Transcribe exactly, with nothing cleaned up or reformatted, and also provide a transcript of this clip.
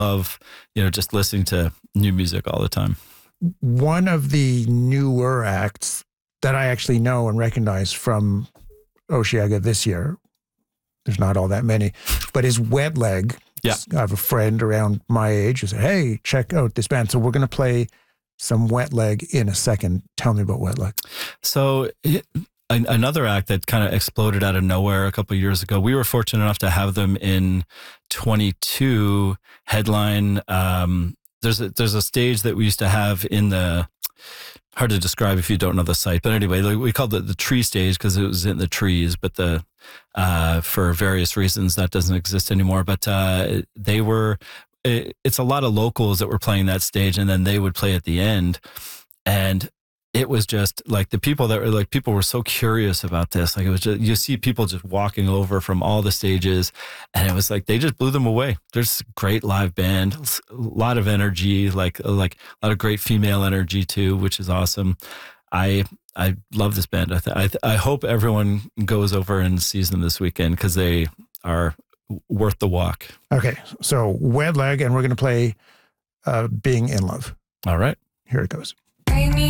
love, you know, just listening to new music all the time. One of the newer acts that I actually know and recognize from Osheaga this year, there's not all that many, but is Wet Leg. Yeah. I have a friend around my age who said, hey, check out this band. So we're going to play some Wet Leg in a second. Tell me about Wet Leg. So it, another act that kind of exploded out of nowhere a couple of years ago, we were fortunate enough to have them in twenty-two headline. Um, there's a, there's a stage that we used to have in the, hard to describe if you don't know the site, but anyway, like we called it the tree stage because it was in the trees, but the, uh, for various reasons that doesn't exist anymore. But, uh, they were, it, it's a lot of locals that were playing that stage, and then they would play at the end. And it was just like the people that were like, people were so curious about this. Like it was just, you see people just walking over from all the stages, and it was like, they just blew them away. There's a great live band, a lot of energy, like, like a lot of great female energy too, which is awesome. I, I love this band. I, th- I, th- I hope everyone goes over and sees them this weekend because they are worth the walk. Okay. So Wet Leg, and we're going to play uh, Being in Love. All right. Here it goes.